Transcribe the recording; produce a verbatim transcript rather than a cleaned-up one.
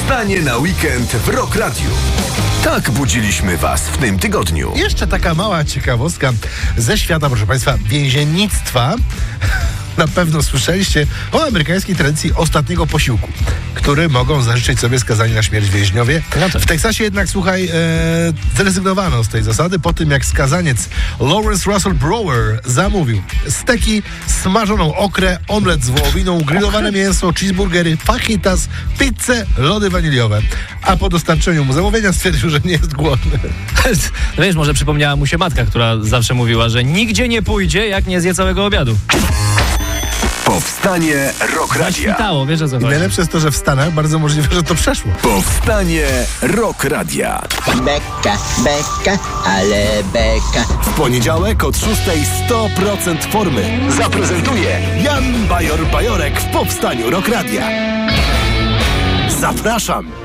Powstanie na weekend w Rock Radio. Tak budziliśmy was w tym tygodniu. Jeszcze taka mała ciekawostka ze świata, proszę Państwa, więziennictwa. Na pewno słyszeliście o amerykańskiej tradycji ostatniego posiłku, który mogą zażyczyć sobie skazani na śmierć więźniowie. W Teksasie jednak, słuchaj, e, zrezygnowano z tej zasady po tym, jak skazaniec Lawrence Russell Brower zamówił steki, smażoną okrę, omlet z wołowiną, grillowane mięso, cheeseburgery, fajitas, pizzę, lody waniliowe. A po dostarczeniu mu zamówienia stwierdził, że nie jest głodny. No wiesz, może przypomniała mu się matka, która zawsze mówiła, że nigdzie nie pójdzie, jak nie zje całego obiadu. Powstanie Rock Radia. Zaświtało, wiesz o co I chodzi. najlepsze jest to, że w Stanach bardzo możliwe, że to przeszło. Powstanie Rock Radia. Beka, beka, ale beka. W poniedziałek od szóstej sto procent formy zaprezentuje Jan Bajor-Bajorek w Powstaniu Rock Radia. Zapraszam.